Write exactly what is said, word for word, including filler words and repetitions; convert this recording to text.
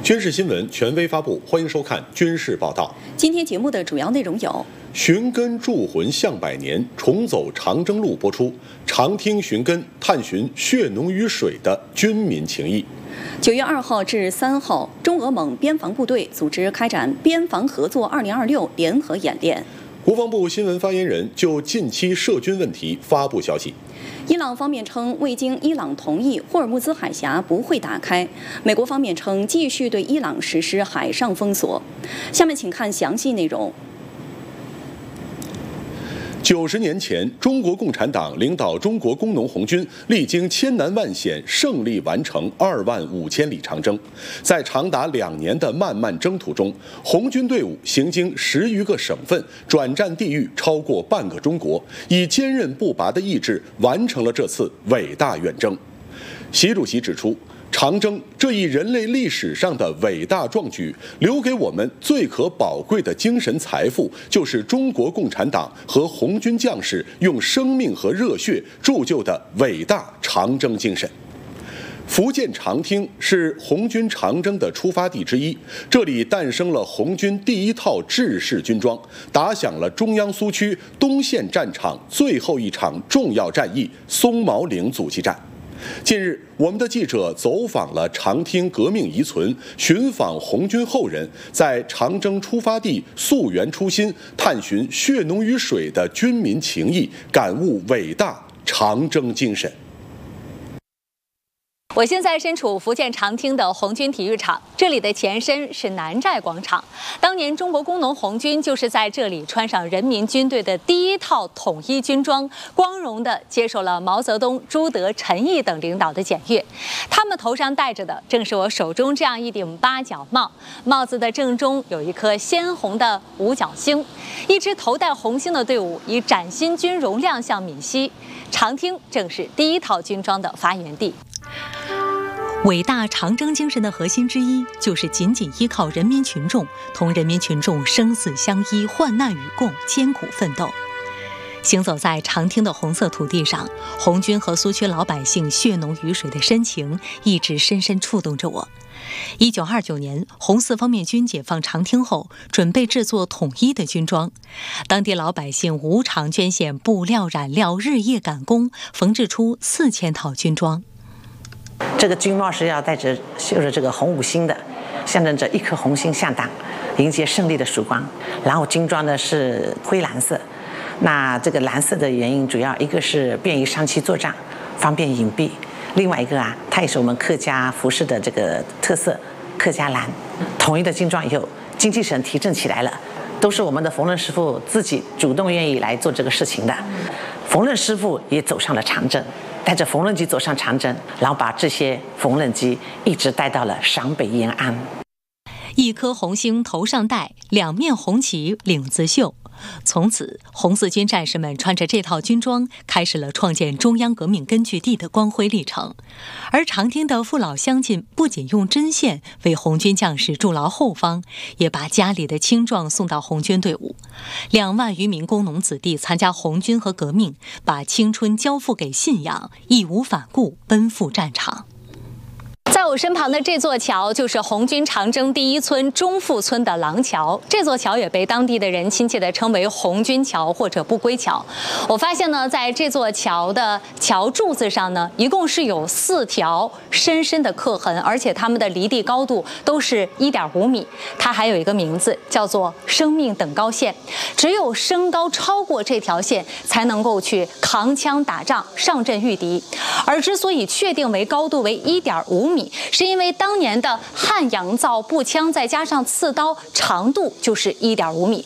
军事新闻权威发布，欢迎收看《军事报道》。 今天节目的主要内容有： 寻根铸魂向百年，重走长征路播出，常听寻根，探寻血浓于水的军民情谊。 九月二号至三号，中俄蒙边防部队组织开展边防合作二零二六联合演练。 国防部新闻发言人就近期涉军问题发布消息。 伊朗方面称，未经伊朗同意，霍尔木兹海峡不会打开。美国方面称，继续对伊朗实施海上封锁。下面请看详细内容。 九十年前，中国共产党领导中国工农红军历经千难万险，胜利完成二万五千里长征。在长达两年的漫漫征途中，红军队伍行经十余个省份，转战地域超过半个中国，以坚韧不拔的意志完成了这次伟大远征。习主席指出，长征这一人类历史上的伟大壮举，留给我们最可宝贵的精神财富，就是中国共产党和红军将士用生命和热血铸就的伟大长征精神。福建长汀是红军长征的出发地之一，这里诞生了红军第一套制式军装，打响了中央苏区东线战场最后一场重要战役——松毛岭阻击战。近日，我们的记者走访了长汀革命遗存，寻访红军后人，在长征出发地溯源初心，探寻血浓于水的军民情谊，感悟伟大长征精神。 我现在身处福建长汀的红军体育场，这里的前身是南寨广场。当年中国工农红军就是在这里穿上人民军队的第一套统一军装，光荣地接受了毛泽东、朱德、陈毅等领导的检阅。他们头上戴着的正是我手中这样一顶八角帽，帽子的正中有一颗鲜红的五角星。一支头戴红星的队伍以崭新军容亮相闽西。长汀正是第一套军装的发源地。伟大长征精神的核心之一，就是紧紧依靠人民群众，同人民群众生死相依、患难与共、艰苦奋斗。行走在长汀的红色土地上，红军和苏区老百姓血浓于水的深情，一直深深触动着我。一九二九年，红四方面军解放长汀后，准备制作统一的军装。当地老百姓无偿捐献布料、染料，日夜赶工，缝制出四千套军装。 这个军帽是要带着绣着这个红五星的，象征着一颗红星向党，迎接胜利的曙光。然后军装呢是灰蓝色，那这个蓝色的原因主要一个是便于上期作战，方便隐蔽；另外一个啊，它也是我们客家服饰的这个特色，客家蓝。统一的军装以后，精气神提振起来了，都是我们的缝纫师傅自己主动愿意来做这个事情的。缝纫师傅也走上了长征。带着缝纫机走上长征，然后把这些缝纫机一直带到了陕北延安。 一颗红星头上戴，两面红旗领子绣。从此，红四军战士们穿着这套军装，开始了创建中央革命根据地的光辉历程。而长汀的父老乡亲不仅用针线为红军将士筑牢后方，也把家里的青壮送到红军队伍。两万余名工农子弟参加红军和革命，把青春交付给信仰，义无反顾奔赴战场。在我身旁的这座桥就是红军长征第一村中富村的廊桥，这座桥也被当地的人亲切地称为红军桥或者不归桥。我发现呢，在这座桥的桥柱子上呢，一共是有四条深深的刻痕，而且它们的离地高度都是 一点五米。它还有一个名字叫做生命等高线，只有升高超过这条线，才能够去扛枪打仗、上阵御敌。而之所以确定为高度为 一点五米，是因为当年的汉阳造步枪再加上刺刀长度就是 一点五米，